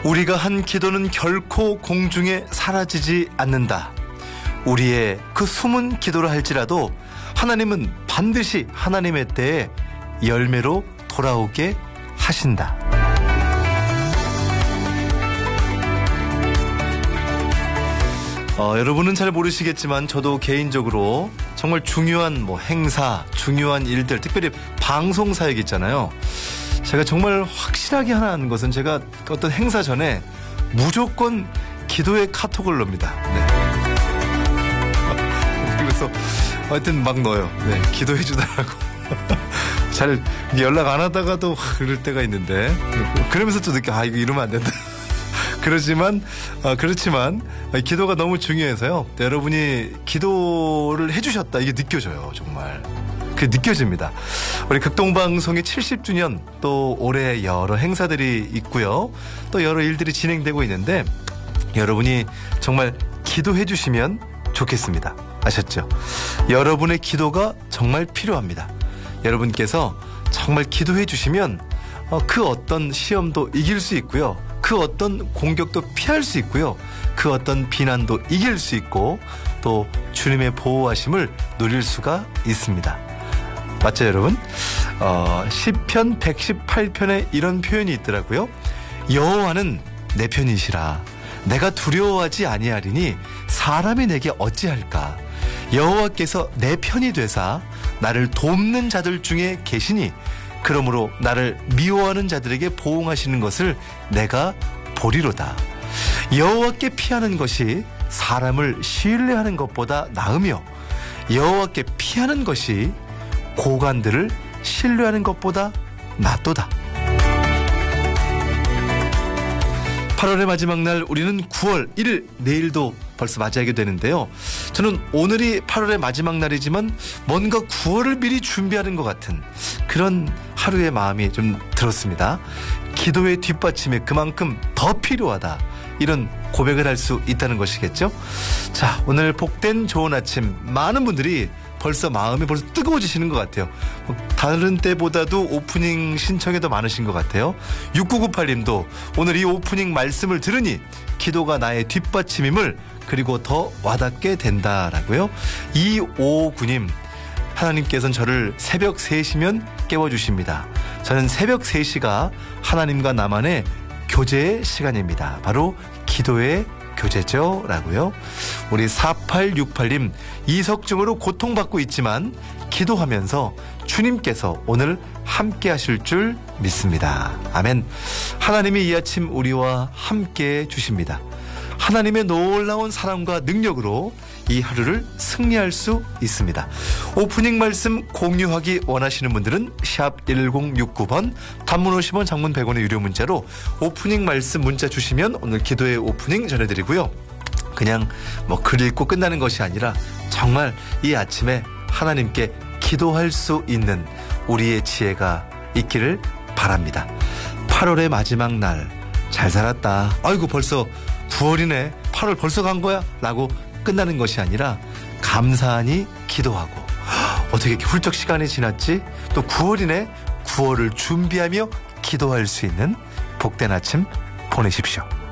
우리가 한 기도는 결코 공중에 사라지지 않는다. 우리의 그 숨은 기도를 할지라도 하나님은 반드시 하나님의 때에 열매로 돌아오게 하신다. 여러분은 잘 모르시겠지만 저도 개인적으로 정말 중요한 행사, 중요한 일들, 특별히 방송 사역 있잖아요. 제가 정말 확실하게 하는 것은 제가 어떤 행사 전에 무조건 기도의 카톡을 넣습니다. 네. 그래서 하여튼 막 넣어요. 네, 기도해 주더라고. 잘 연락 안 하다가도 그럴 때가 있는데 그러면서 또 느껴 이거 이러면 안 된다. 그렇지만 기도가 너무 중요해서요. 여러분이 기도를 해주셨다 이게 느껴져요. 정말 그게 느껴집니다. 우리 극동방송이 70주년 또 올해 여러 행사들이 있고요. 또 여러 일들이 진행되고 있는데 여러분이 정말 기도해 주시면 좋겠습니다. 아셨죠? 여러분의 기도가 정말 필요합니다. 여러분께서 정말 기도해 주시면 그 어떤 시험도 이길 수 있고요. 그 어떤 공격도 피할 수 있고요. 그 어떤 비난도 이길 수 있고 또 주님의 보호하심을 누릴 수가 있습니다. 맞죠, 여러분? 시편 118편에 이런 표현이 있더라고요. 여호와는 내 편이시라. 내가 두려워하지 아니하리니 사람이 내게 어찌할까. 여호와께서 내 편이 되사 나를 돕는 자들 중에 계시니 그러므로 나를 미워하는 자들에게 보응하시는 것을 내가 보리로다. 여호와께 피하는 것이 사람을 신뢰하는 것보다 나으며 여호와께 피하는 것이 고관들을 신뢰하는 것보다 낫도다. 8월의 마지막 날 우리는 9월 1일 내일도 벌써 맞이하게 되는데요. 저는 오늘이 8월의 마지막 날이지만 뭔가 9월을 미리 준비하는 것 같은 그런 하루의 마음이 좀 들었습니다. 기도의 뒷받침이 그만큼 더 필요하다. 이런 고백을 할 수 있다는 것이겠죠. 자, 오늘 복된 좋은 아침 많은 분들이 벌써 마음이 벌써 뜨거워지시는 것 같아요. 다른 때보다도 오프닝 신청이 더 많으신 것 같아요. 6998님도 오늘 이 오프닝 말씀을 들으니 기도가 나의 뒷받침임을 그리고 더 와닿게 된다라고요. 2559님 하나님께서는 저를 새벽 3시면 깨워주십니다. 저는 새벽 3시가 하나님과 나만의 교제의 시간입니다. 바로 기도의 교제죠 라고요. 우리 4868님 이석증으로 고통받고 있지만 기도하면서 주님께서 오늘 함께 하실 줄 믿습니다. 아멘. 하나님이 이 아침 우리와 함께 주십니다. 하나님의 놀라운 사랑과 능력으로 이 하루를 승리할 수 있습니다. 오프닝 말씀 공유하기 원하시는 분들은 샵 1069번 단문 50원 장문 100원의 유료 문자로 오프닝 말씀 문자 주시면 오늘 기도의 오프닝 전해드리고요. 그냥 글 읽고 끝나는 것이 아니라 정말 이 아침에 하나님께 기도할 수 있는 우리의 지혜가 있기를 바랍니다. 8월의 마지막 날 잘 살았다. 아이고 벌써 9월이네. 8월 벌써 간 거야? 라고 끝나는 것이 아니라 감사하니 기도하고 어떻게 이렇게 훌쩍 시간이 지났지? 또 9월이네. 9월을 준비하며 기도할 수 있는 복된 아침 보내십시오.